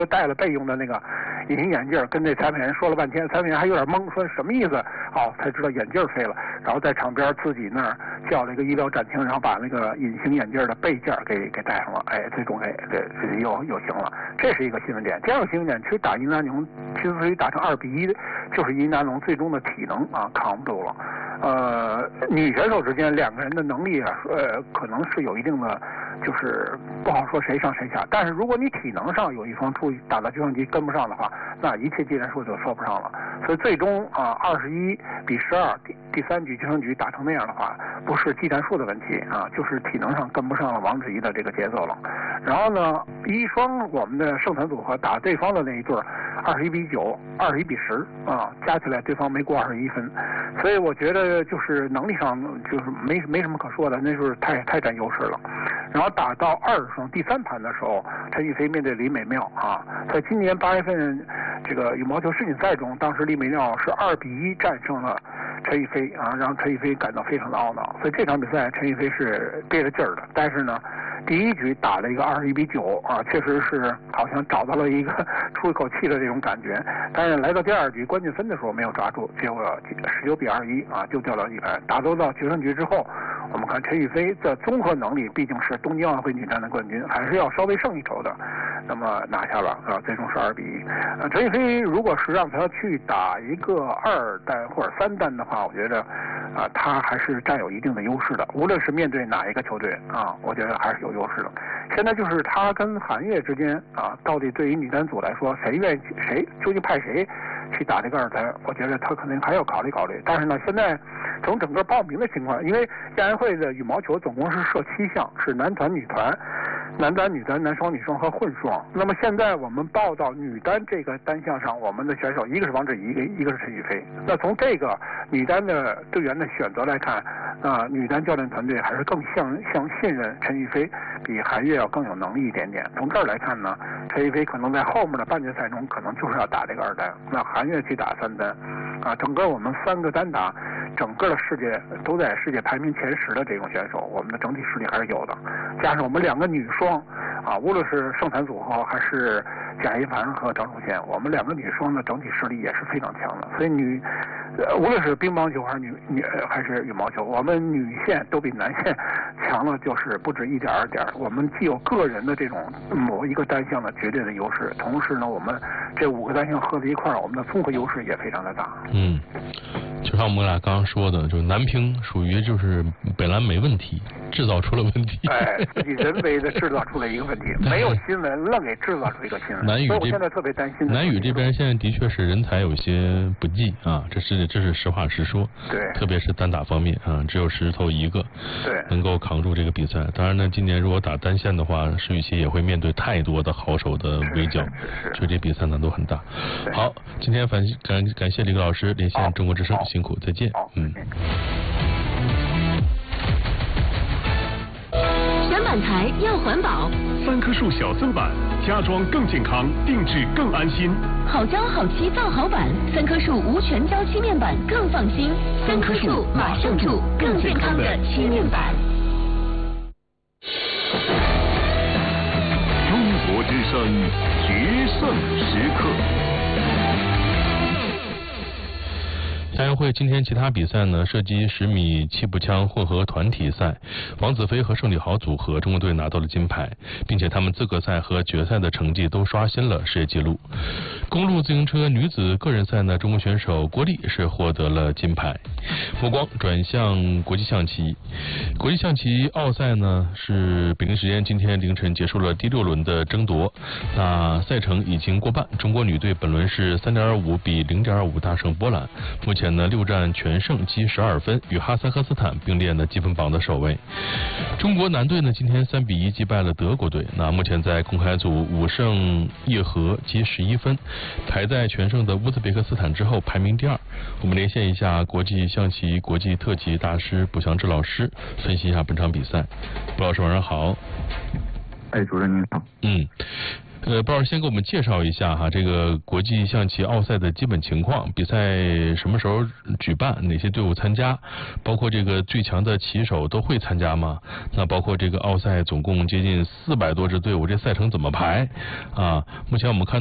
就戴了备用的那个隐形眼镜，跟这裁判员说了半天，裁判员还有点懵，说什么意思？哦，才知道眼镜飞了，然后在场边自己那儿叫了一个医疗暂停，然后把那个隐形眼镜的备件给戴上了，哎，最终这又行了，这是一个新闻点。第二个新闻点，其实打伊纳农，其实打成2-1，就是伊纳农最终的体能扛不住了。女选手之间两个人的能力可能是有一定的，就是不好说谁上谁下。但是如果你体能上有一方打到计算机跟不上的话，那一切技战术就说不上了。所以最终21-12，第3局计算局打成那样的话，不是技战术的问题就是体能上跟不上了王芷怡的这个节奏了。然后呢，一双我们的胜残组合打对方的那一对21-9、21-10加起来对方没过21分，所以我觉得就是能力上就是没什么可说的，那就是太占优势了。然后打到20双第3盘的时候，陈雨菲面对李美妙在今年8月份这个羽毛球世锦赛中，当时李美妙是2-1战胜了陈雨菲让陈雨菲感到非常的懊恼。所以这场比赛陈雨菲是憋着劲儿的，但是呢，第1局打了一个21-9确实是好像找到了一个出一口气的这种感觉。但是来到第2局关键分的时候没有抓住，结果19-21就掉到1盘。打到决胜局之后，我们看陈雨菲的综合能力毕竟是东京奥运会女单的冠军，还是要稍微胜一筹的，那么拿下了最终是2-1。陈雨菲如果是让她去打一个2单或者3单的话，我觉得她还是占有一定的优势的，无论是面对哪一个球队我觉得还是有优势的。现在就是她跟韩悦之间到底对于女单组来说，谁究竟派谁去打这个2单，我觉得她可能还要考虑考虑。但是呢，现在从整个报名的情况，因为亚运会的羽毛球总共是设7项，是男团、女团、男单、女单、男双、女双和混双。那么现在我们报到女单这个单项上，我们的选手一个是王芷怡，一个是陈雨菲。那从这个女单的队员的选择来看，女单教练团队还是更信任陈雨菲，比韩悦要更有能力一点点。从这儿来看呢，陈雨菲可能在后面的半决赛中可能就是要打这个2单，那韩悦去打3单。整个我们3个单打，整个的世界都在世界排名前10的这种选手，我们的整体实力还是有的。加上我们2个女双无论是胜残组合还是贾一凡和张楚贤，我们2个女双的整体实力也是非常强的。所以无论是乒乓球还是羽毛球，我们女线都比男线强了，就是不止1点2点。我们既有个人的这种某一个单项的绝对的优势，同时呢，我们这5个单项合在一块儿，我们的综合优势也非常的大。 就像我们俩刚刚说的，就男乒属于就是本来没问题，制造出了问题。 自己人为的制造出了一个问题，没有新闻愣给制造出一个新闻。所以我现在特别担心。 男羽这边现在的确是人才有些不济这是实话实说。 对。 特别是单打方面只有石头一个。 对。 能够扛住这个比赛。当然呢，今年如果打单线的话，石宇奇也会面对太多的好手的围剿，所以这比赛难度很大。好，今天感谢李克老师连线中国之声，辛苦，再见。 选板材要环保 ，3棵树小增板，家装更健康，定制更安心。 好胶好漆造好板，3棵树无全胶漆面板更放心。3棵树马上住更健康的漆面板。 中国之声决胜时刻。 亚运会今天其他比赛呢，射击10米气步枪混合团体赛，王子飞和盛礼豪组合中国队拿到了金牌，并且他们资格赛和决赛的成绩都刷新了世界纪录。公路自行车女子个人赛呢，中国选手郭丽是获得了金牌。目光转向国际象棋，国际象棋奥赛呢是北京时间今天凌晨结束了第6轮的争夺，那赛程已经过半，中国女队本轮是3.25比0.25大胜波兰，目前呢6战全胜，积12分，与哈萨克斯坦并列呢积分榜的首位。中国男队呢今天3比1击败了德国队，那目前在公开组5胜1和，积11分，排在全胜的乌兹别克斯坦之后，排名第2。我们连线一下国际象棋国际特级大师卜祥志老师，分析一下本场比赛。卜老师晚上好。 哎，主任您好。 鲍老师先给我们介绍一下哈，这个国际象棋奥赛的基本情况，比赛什么时候举办，哪些队伍参加，包括这个最强的棋手都会参加吗？那包括这个奥赛总共接近400多支队伍，这赛程怎么排啊？目前我们看